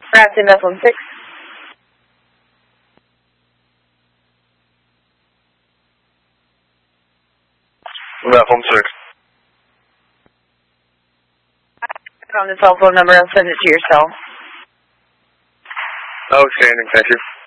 Brampton, Bethlehem 6. Bethlehem 6. On the cell phone number, I'll send it to your cell. Outstanding, thank you.